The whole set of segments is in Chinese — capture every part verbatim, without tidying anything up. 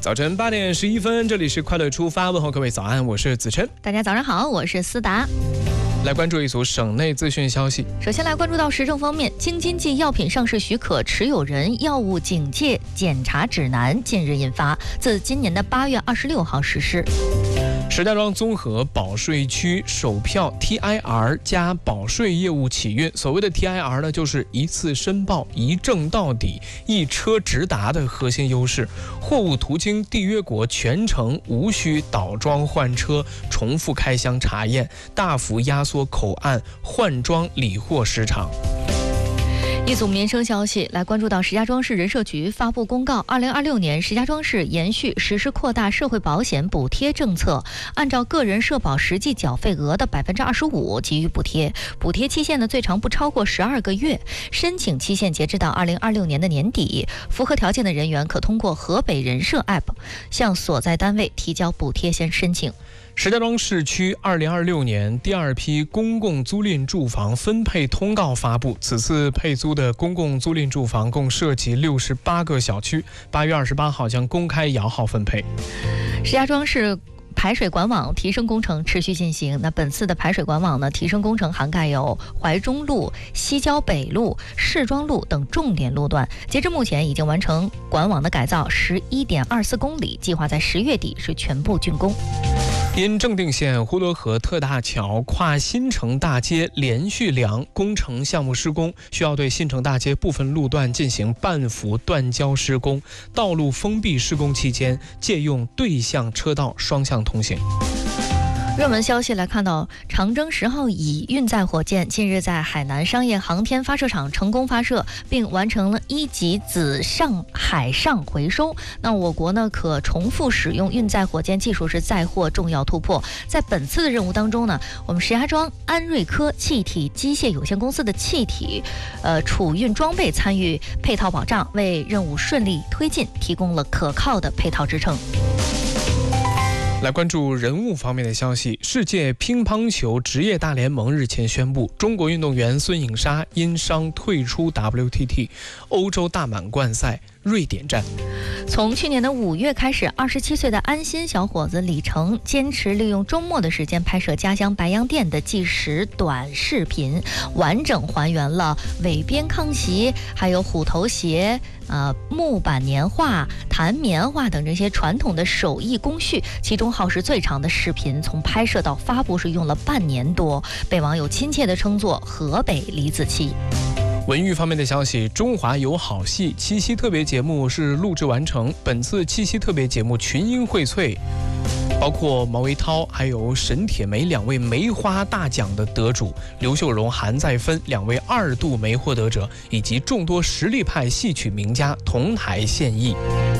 早晨八点十一分，这里是快乐出发，问候各位早安，我是子琛。 大家早上好，我是思达。 来关注一组省内资讯消息。 首先来关注到时政方面，京津冀药品上市许可持有人药物警戒检查指南近日印发，自今年的八月二十六号实施。 石家庄综合保税区首票 T I R 加保税业务启运。所谓的 T I R 呢，就是一次申报、一证到底、一车直达的核心优势。货物途经缔约国全程无需倒装换车、重复开箱查验，大幅压缩口岸换装理货时长。 一组民生消息来关注到石家庄市人社局发布公告，二零二六年石家庄市延续实施扩大社会保险补贴政策，按照个人社保实际缴费额的百分之二十五给予补贴，补贴期限呢最长不超过十二个月，申请期限截止到二零二六年的年底。符合条件的人员可通过河北人社 App 向所在单位提交补贴先申请。 石家庄市区二零二六年第二批公共租赁住房分配通告发布，此次配租的公共租赁住房共涉及六十八个小区，八月二十八号将公开摇号分配。 石家庄市排水管网提升工程持续进行。那本次的排水管网呢，提升工程涵盖有怀中路、西郊北路、市庄路等重点路段。截至目前，已经完成管网的改造十一点二四公里，计划在十月底是全部竣工。 因正定县呼罗河特大桥跨新城大街连续梁工程项目施工，需要对新城大街部分路段进行半幅断交施工，道路封闭施工期间借用对向车道双向通行。 热门消息来看到，长征十号乙运载火箭近日在海南商业航天发射场成功发射，并完成了一级子上海上回收。那我国呢可重复使用运载火箭技术是再获重要突破。在本次的任务当中呢，我们石家庄安瑞科气体机械有限公司的气体呃储运装备参与配套保障，为任务顺利推进提供了可靠的配套支撑。 来关注人物方面的消息，世界乒乓球职业大联盟日前宣布，中国运动员孙颖莎因伤退出 W T T 欧洲大满贯赛瑞典站。 从去年的五月开始，二十七岁的安心小伙子李成坚持利用周末的时间拍摄家乡白洋淀的纪实短视频，完整还原了韦边康熙、还有虎头鞋、呃木板年画、弹棉花等这些传统的手艺工序，其中耗时最长的视频，从拍摄到发布是用了半年多，被网友亲切地称作河北李子柒。 文娱方面的消息，中华有好戏七夕特别节目是录制完成。本次七夕特别节目群英荟萃，包括毛维涛还有沈铁梅两位梅花大奖的得主，刘秀荣、韩再芬两位二度梅获得者，以及众多实力派戏曲名家同台献艺。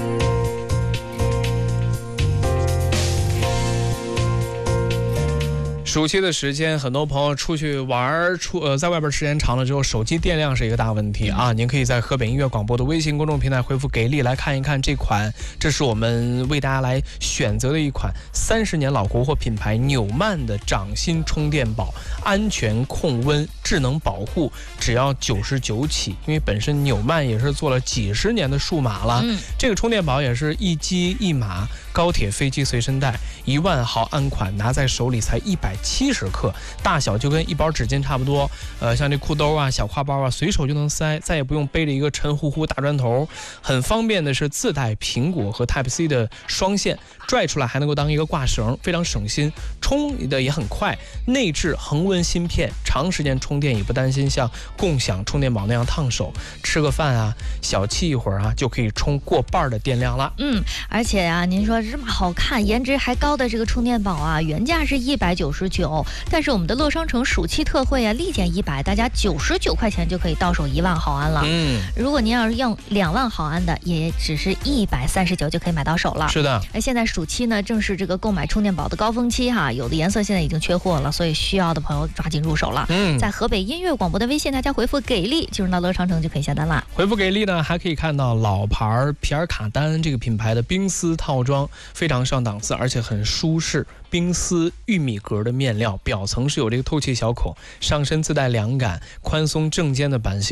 暑期的时间，很多朋友出去玩，出呃在外边时间长了之后，手机电量是一个大问题啊。您可以在河北音乐广播的微信公众平台回复给力来看一看这款，这是我们为大家来选择的一款三十年老国货品牌纽曼的掌心充电宝，安全控温、智能保护，只要九十九起。因为本身纽曼也是做了几十年的数码了，嗯、这个充电宝也是一机一码，高铁、飞机随身带，一万毫安款，拿在手里才一百七十克，大小就跟一包纸巾差不多。呃，像这裤兜啊、小挎包啊，随手就能塞，再也不用背着一个沉乎乎大砖头。很方便的是自带苹果和 Type C 的双线，拽出来还能够当一个挂绳，非常省心，充的也很快。内置恒温芯片，长时间充电也不担心像共享充电宝那样烫手。吃个饭啊，小憩一会儿啊，就可以充过半的电量了。 嗯，而且啊，您说这么好看、颜值还高的这个充电宝啊，原价是一百九十九，但是我们的乐商城暑期特惠啊，立减一百，大家九十九块钱就可以到手一万毫安了。嗯，如果您要是用两万毫安的，也只是一百三十九就可以买到手了。 是的， 而现在暑期呢，正是这个购买充电宝的高峰期哈，有的颜色现在已经缺货了，所以需要的朋友抓紧入手了。嗯，在河北音乐广播的微信，大家回复给力，进入到乐商城就可以下单啦。 回复给力呢，还可以看到老牌皮尔卡丹这个品牌的冰丝套装，非常上档次，而且很舒适。冰丝玉米格的面料，表层是有这个透气小口，上身自带凉感，宽松正肩的版型。